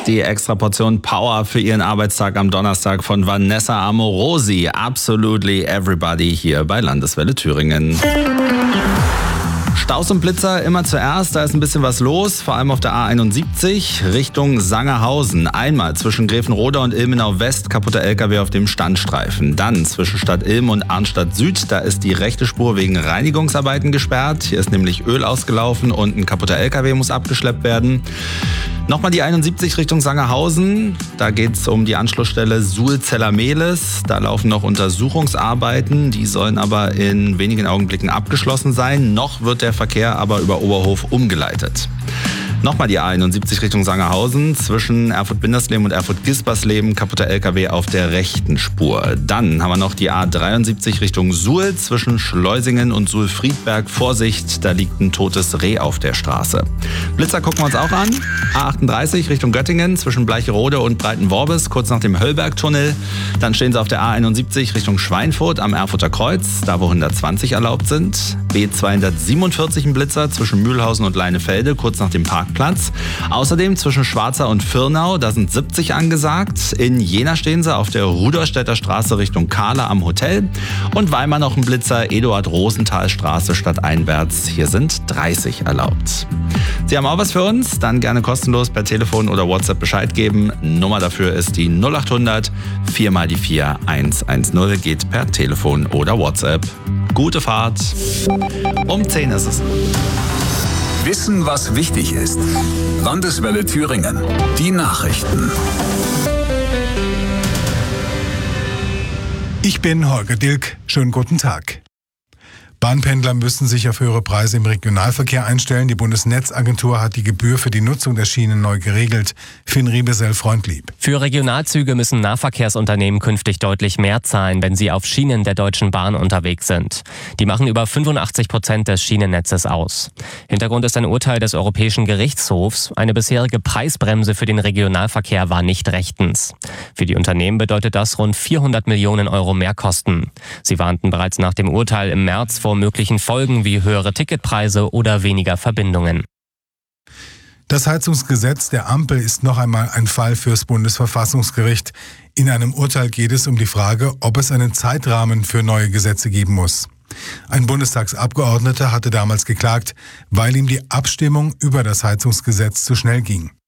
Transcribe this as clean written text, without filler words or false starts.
Die Extraportion Power für Ihren Arbeitstag am Donnerstag von Vanessa Amorosi. Absolutely everybody hier bei Landeswelle Thüringen. Staus und Blitzer immer zuerst, da ist ein bisschen was los, vor allem auf der A71 Richtung Sangerhausen. Einmal zwischen Gräfenroda und Ilmenau West kaputter LKW auf dem Standstreifen. Dann zwischen Stadt Ilm und Arnstadt Süd, da ist die rechte Spur wegen Reinigungsarbeiten gesperrt. Hier ist nämlich Öl ausgelaufen und ein kaputter LKW muss abgeschleppt werden. Nochmal die 71 Richtung Sangerhausen, da geht es um die Anschlussstelle Suhl-Zellermehles. Da laufen noch Untersuchungsarbeiten, die sollen aber in wenigen Augenblicken abgeschlossen sein. Noch wird der Verkehr aber über Oberhof umgeleitet. Nochmal die A71 Richtung Sangerhausen, zwischen Erfurt-Bindersleben und Erfurt-Gispersleben, kaputter LKW auf der rechten Spur. Dann haben wir noch die A73 Richtung Suhl, zwischen Schleusingen und Suhl-Friedberg. Vorsicht, da liegt ein totes Reh auf der Straße. Blitzer gucken wir uns auch an. A38 Richtung Göttingen, zwischen Bleicherode und Breitenworbis, kurz nach dem Höllbergtunnel. Dann stehen sie auf der A71 Richtung Schweinfurt am Erfurter Kreuz, da wo 120 erlaubt sind. B247 ein Blitzer zwischen Mühlhausen und Leinefelde, kurz nach dem Parkplatz. Außerdem zwischen Schwarza und Virnau, da sind 70 angesagt. In Jena stehen sie auf der Rudolstädter Straße Richtung Kahla am Hotel. Und Weimar noch ein Blitzer, Eduard-Rosenthal-Straße stadteinwärts. Hier sind 30 erlaubt. Sie haben auch was für uns? Dann gerne kostenlos per Telefon oder WhatsApp Bescheid geben. Nummer dafür ist die 0800 4 mal die 4 110. Geht per Telefon oder WhatsApp. Gute Fahrt. Um 10 ist es. Wissen, was wichtig ist. Landeswelle Thüringen. Die Nachrichten. Ich bin Holger Dilk. Schönen guten Tag. Bahnpendler müssen sich auf höhere Preise im Regionalverkehr einstellen. Die Bundesnetzagentur hat die Gebühr für die Nutzung der Schienen neu geregelt. Finn Riebesell-Freundlieb. Für Regionalzüge müssen Nahverkehrsunternehmen künftig deutlich mehr zahlen, wenn sie auf Schienen der Deutschen Bahn unterwegs sind. Die machen über 85% des Schienennetzes aus. Hintergrund ist ein Urteil des Europäischen Gerichtshofs. Eine bisherige Preisbremse für den Regionalverkehr war nicht rechtens. Für die Unternehmen bedeutet das rund 400 Millionen Euro Mehrkosten. Sie warnten bereits nach dem Urteil im März vor möglichen Folgen wie höhere Ticketpreise oder weniger Verbindungen. Das Heizungsgesetz der Ampel ist noch einmal ein Fall fürs Bundesverfassungsgericht. In einem Urteil geht es um die Frage, ob es einen Zeitrahmen für neue Gesetze geben muss. Ein Bundestagsabgeordneter hatte damals geklagt, weil ihm die Abstimmung über das Heizungsgesetz zu schnell ging.